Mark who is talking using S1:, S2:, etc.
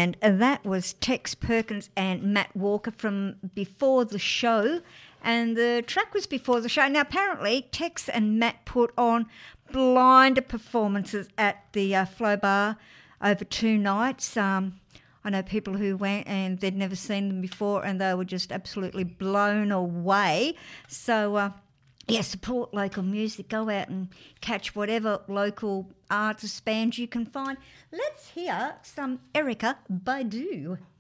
S1: and that was Tex Perkins and Matt Walker from Before the Show, and the track was Before the Show. Now, apparently, Tex and Matt put on blind performances at the Flow Bar over 2 nights. I know people who went and they'd never seen them before, and they were just absolutely blown away. So, support local music. Go out and catch whatever local artist bands you can find. Let's hear some Erykah Badu.